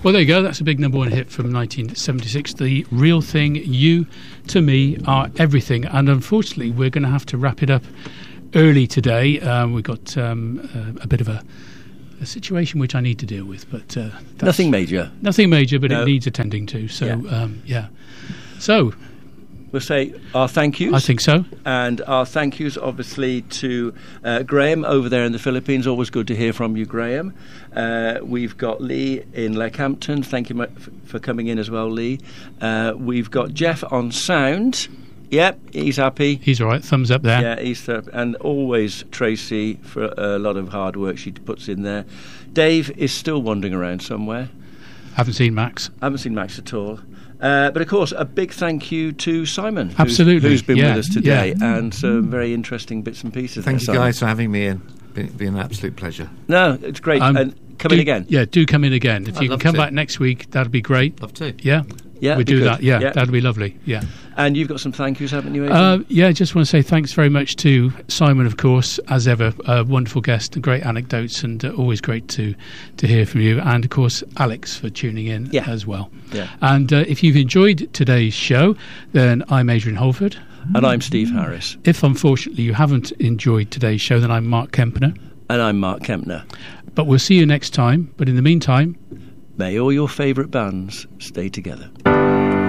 Well, there you go. That's a big number one hit from 1976. The Real Thing, You to Me Are Everything. And unfortunately, we're going to have to wrap it up early today. We've got a bit of a situation which I need to deal with. But nothing major. Nothing major, but it needs attending to. So, So... we'll say our thank yous. I think so. And our thank yous, obviously, to Graham over there in the Philippines. Always good to hear from you, Graham. We've got Lee in Leckhampton. Thank you for coming in as well, Lee. We've got Jeff on sound. Yep, he's happy. He's all right. Thumbs up there. Yeah, he's and always Tracy for a lot of hard work she puts in there. Dave is still wandering around somewhere. Haven't seen Max at all. But of course, a big thank you to Simon, who's been with us today, and some very interesting bits and pieces. Thank you guys for having me in. Been an absolute pleasure. No, it's great. And come in again. Yeah, do come in again. If you can come back next week, that'd be great. Love to. Yeah, we do that. Yeah, that'd be lovely. Yeah. And you've got some thank yous, haven't you, Adrian? Yeah, I just want to say thanks very much to Simon, of course, as ever, a wonderful guest, great anecdotes, and always great to hear from you. And, of course, Alex for tuning in as well. Yeah. And if you've enjoyed today's show, then I'm Adrian Holford. And I'm Steve Harris. If, unfortunately, you haven't enjoyed today's show, then I'm Mark Kempner. And I'm Mark Kempner. But we'll see you next time. But in the meantime... may all your favourite bands stay together.